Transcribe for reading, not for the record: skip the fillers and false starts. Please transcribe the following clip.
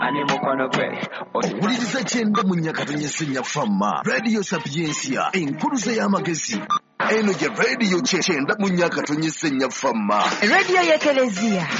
ani mukono gwe owuliriza kyenda mu nnyakatto ny'essenya famma radio sapiensia enkuluze y'amagezi eno gye radio kyenda mu nnyakatto ny'essenya famma radio y'ekelezia